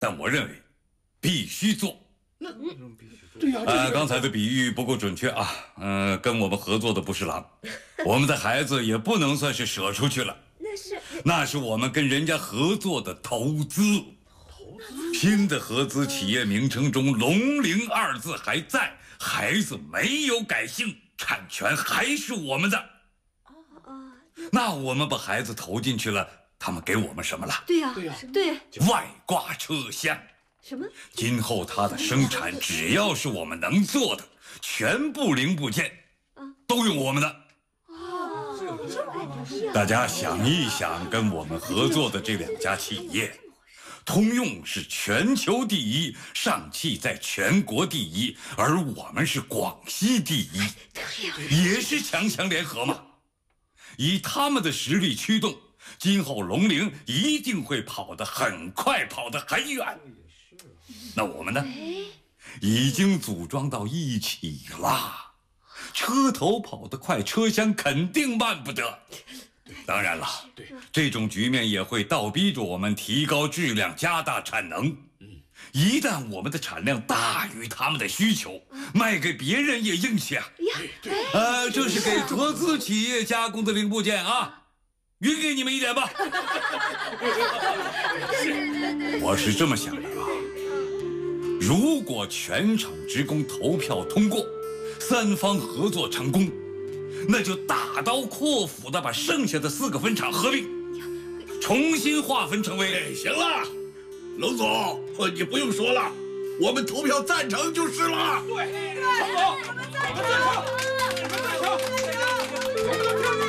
但我认为必须做。 对呀， 刚才的比喻不够准确啊。跟我们合作的不是狼，我们的孩子也不能算是舍出去了。那是我们跟人家合作的投资。新的合资企业名称中"龙陵"2字还在，孩子没有改姓，产权还是我们的。那我们把孩子投进去了，他们给我们什么了？ 对呀，对， 外挂车厢。 什么？ 今后它的生产只要是我们能做的，全部零部件都用我们的。大家想一想，跟我们合作的这2家企业，通用是全球第一，上汽在全国第一，而我们是广西第一，也是强强联合嘛。以他们的实力驱动，今后龙陵一定会跑得很快，跑得很远。那我们呢？已经组装到一起了，车头跑得快，车厢肯定慢不得。当然了，这种局面也会倒逼着我们提高质量，加大产能。一旦我们的产量大于他们的需求，卖给别人也硬气啊。这是给合资企业加工的零部件啊，匀给你们一点吧。我是这么想的啊，如果全场职工投票通过，3方合作成功，那就大刀阔斧的把剩下的4个分厂合并，重新划分成为…… 行了，龙总，你不用说了，我们投票赞成就是了。对， 我们赞成，我们赞成，我们赞成。